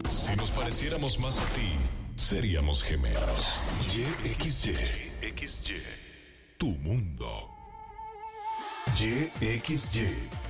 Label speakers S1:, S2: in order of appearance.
S1: Si nos pareciéramos más a ti, seríamos gemelos. YXY. Tu mundo. YXY.